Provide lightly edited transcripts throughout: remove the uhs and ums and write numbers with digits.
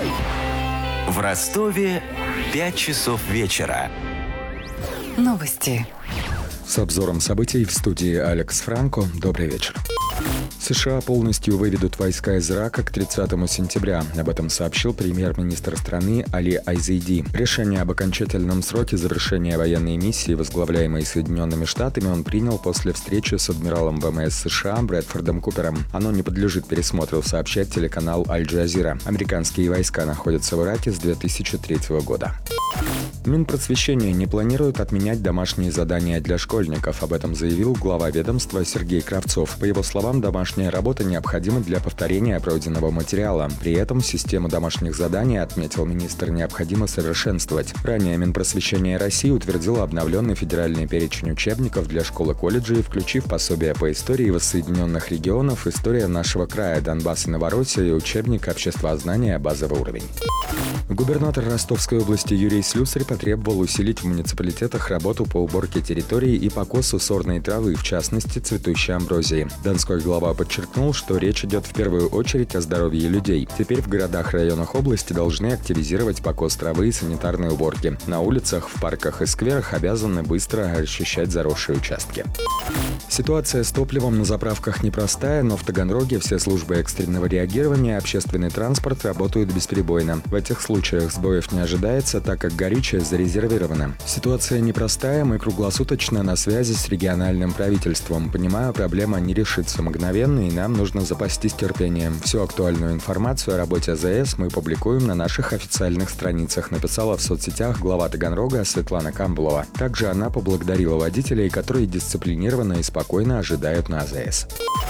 В Ростове 5 часов вечера. Новости. С обзором событий в студии Алекс Франко. Добрый вечер. США полностью выведут войска из Ирака к 30 сентября. Об этом сообщил премьер-министр страны Али Айзейди. Решение об окончательном сроке завершения военной миссии, возглавляемой Соединенными Штатами, он принял после встречи с адмиралом ВМС США Брэдфордом Купером. Оно не подлежит пересмотру, сообщает телеканал Аль-Джазира. Американские войска находятся в Ираке с 2003 года. Минпросвещение не планирует отменять домашние задания для школьников. Об этом заявил глава ведомства Сергей Кравцов. По его словам, домашняя работа необходима для повторения пройденного материала. При этом систему домашних заданий, отметил министр, необходимо совершенствовать. Ранее Минпросвещение России утвердило обновленный федеральный перечень учебников для школ и колледжей, включив пособия по истории воссоединенных регионов, история нашего края, Донбасс и Новороссия и учебник обществознания базовый уровень. Губернатор Ростовской области Юрий Слюсарь потребовал усилить в муниципалитетах работу по уборке территории и покосу сорной травы, в частности, цветущей амброзии. Донской глава подчеркнул, что речь идет в первую очередь о здоровье людей. Теперь в городах-районах области должны активизировать покос травы и санитарные уборки. На улицах, в парках и скверах обязаны быстро расчищать заросшие участки. Ситуация с топливом на заправках непростая, но в Таганроге все службы экстренного реагирования и общественный транспорт работают бесперебойно. В этих случаях сбоев не ожидается, так как горючее зарезервировано. Ситуация непростая, мы круглосуточно на связи с региональным правительством. Понимаю, проблема не решится мгновенно, и нам нужно запастись терпением. Всю актуальную информацию о работе АЗС мы публикуем на наших официальных страницах, написала в соцсетях глава Таганрога Светлана Камбулова. Также она поблагодарила водителей, которые дисциплинированно и спокойно ожидают на АЗС.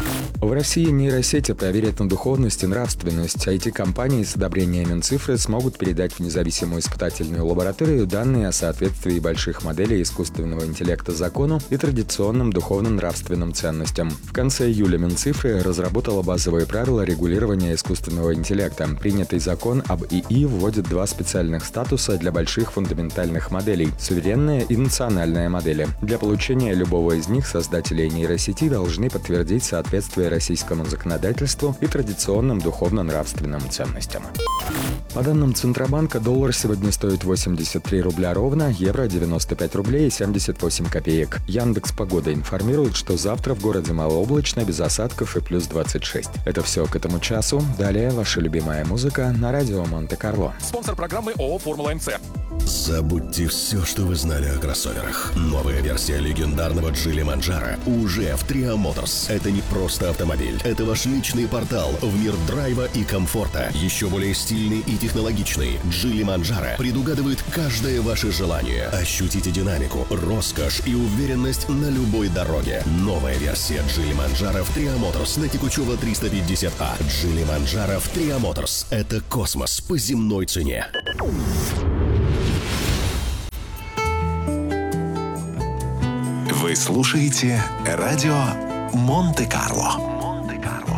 В России нейросети проверят на духовность и нравственность. IT-компании с одобрения Минцифры смогут передать в независимую испытательную лабораторию данные о соответствии больших моделей искусственного интеллекта закону и традиционным духовно-нравственным ценностям. В конце июля Минцифры разработала базовые правила регулирования искусственного интеллекта. Принятый закон об ИИ вводит два специальных статуса для больших фундаментальных моделей – суверенная и национальная модели. Для получения любого из них создатели нейросети должны подтвердить соответствие российскому законодательству и традиционным духовно-нравственным ценностям. По данным Центробанка, доллар сегодня стоит 83 рубля ровно, евро 95 рублей и 78 копеек. Яндекс.Погода информирует, что завтра в городе малооблачно, без осадков и плюс 26. Это все к этому часу. Далее ваша любимая музыка на радио Монте-Карло. Спонсор программы ООО «Формула МЦ». Забудьте все, что вы знали о кроссоверах. Новая версия легендарного Geely Manjaro уже в Tria Motors. Это не просто автомобиль. Это ваш личный портал в мир драйва и комфорта. Еще более стильный и технологичный. Geely Manjaro предугадывает каждое ваше желание. Ощутите динамику, роскошь и уверенность на любой дороге. Новая версия Geely Manjaro в Tria Motors на Текучева 350А. Geely Manjaro в Tria Motors. Это космос по земной цене. Вы слушаете радио Монте-Карло.